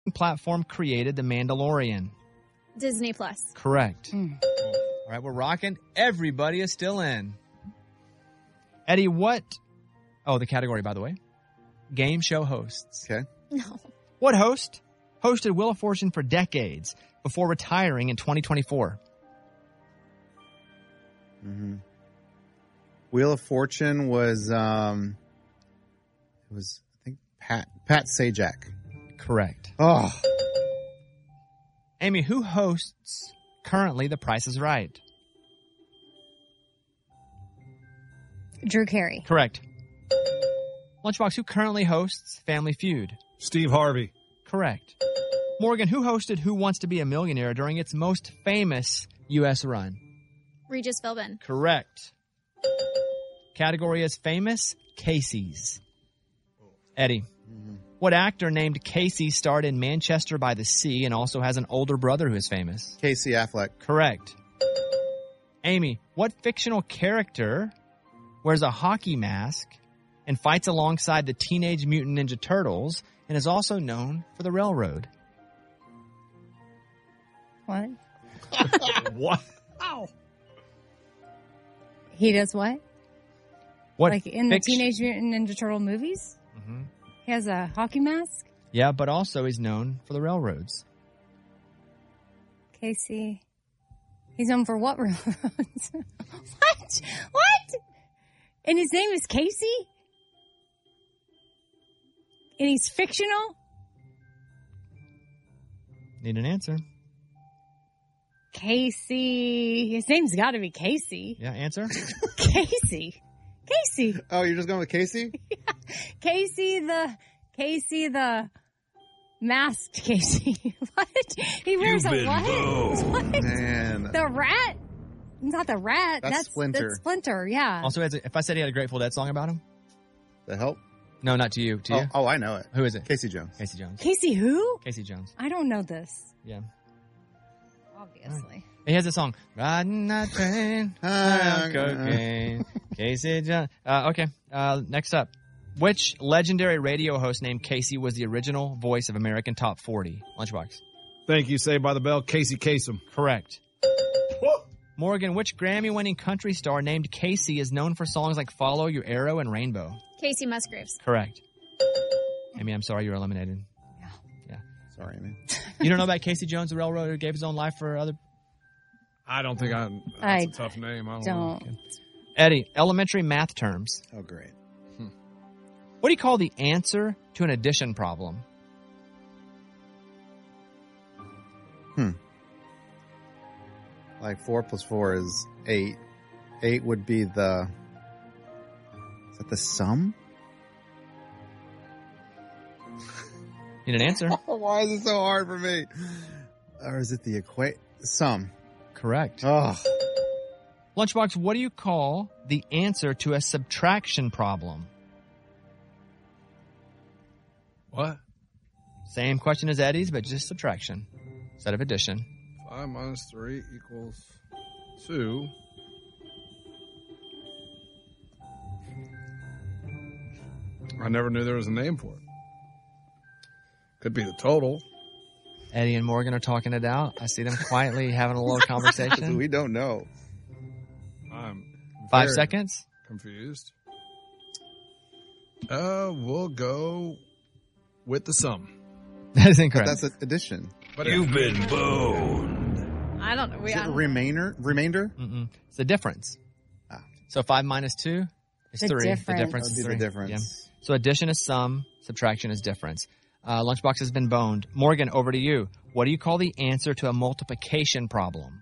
platform created The Mandalorian? Disney Plus. Correct. All right, we're rocking. Everybody is still in. Eddie, what? Oh, the category, by the way. Game show hosts. Okay. No. What host hosted Wheel of Fortune for decades before retiring in 2024? Wheel of Fortune was, I think, Pat Sajak. Correct. Oh. Amy, who hosts currently The Price is Right? Drew Carey. Correct. Lunchbox, who currently hosts Family Feud? Steve Harvey. Correct. Morgan, who hosted Who Wants to Be a Millionaire during its most famous U.S. run? Regis Philbin. Correct. Category is famous Casey's. Eddie, what actor named Casey starred in Manchester by the Sea and also has an older brother who is famous? Casey Affleck. Correct. Amy, what fictional character wears a hockey mask and fights alongside the Teenage Mutant Ninja Turtles and is also known for the railroad? What? What? He does what? What? Like in the Teenage Mutant Ninja Turtle movies? Mm-hmm. He has a hockey mask? Yeah, but also he's known for the railroads. Casey. He's known for what railroads? What? What? And his name is Casey? And he's fictional? Need an answer. Casey. His name's got to be Casey. Yeah, answer? Casey. Casey. Oh, you're just going with Casey? Casey the masked Casey. What? He wears a what? What? Man. The rat? Not the rat. That's Splinter. That's Splinter, yeah. Also, if I said he had a Grateful Dead song about him? The Help? No, not to you. To you? Oh, I know it. Who is it? Casey Jones. Casey Jones. Casey who? Casey Jones. I don't know this. Yeah. Obviously. He has a song. Riding that train, on cocaine. Casey Jones. Okay. Next up. Which legendary radio host named Casey was the original voice of American Top 40? Lunchbox. Thank you, Saved by the Bell. Casey Kasem. Correct. Morgan, which Grammy-winning country star named Casey is known for songs like Follow Your Arrow and Rainbow? Casey Musgraves. Correct. Amy, I'm sorry you were eliminated. Yeah. Sorry, Amy. You don't know about Casey Jones, the railroader who gave his own life for other... I don't think that's a tough name. I don't know. Okay. Eddie, elementary math terms. Oh, great. What do you call the answer to an addition problem? Like 4 plus 4 is 8. 8 would be is that the sum? Need an answer? Why is it so hard for me? Or is it the sum? Correct. Oh. Lunchbox, what do you call the answer to a subtraction problem? What? Same question as Eddie's, but just subtraction instead of addition. 5 minus 3 equals 2. I never knew there was a name for it. Could be the total. Eddie and Morgan are talking it out. I see them quietly having a little conversation. We don't know. I'm 5 seconds. Confused. We'll go with the sum. That is incorrect. But that's addition. But You've been boned. I don't know. Is it a remainder? Mm-mm. It's the difference. So 5 minus 2 is The 3. difference. The difference That is would 3. be the difference. Yeah. So addition is sum, subtraction is difference. Lunchbox has been boned. Morgan, over to you. What do you call the answer to a multiplication problem?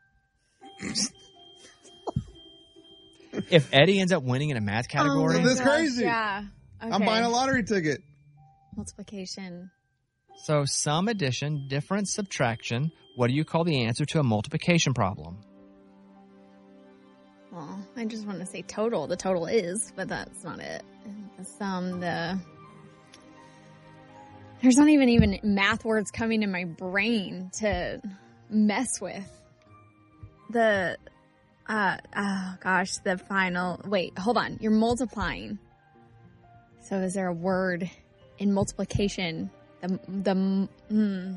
If Eddie ends up winning in a math category... That's crazy. Yeah. Okay. I'm buying a lottery ticket. Multiplication. So sum, addition, difference, subtraction. What do you call the answer to a multiplication problem? Well, I just want to say total. The total is, but that's not it. The sum, there's not even math words coming in my brain to mess with. The final. Wait, hold on. You're multiplying. So is there a word in multiplication?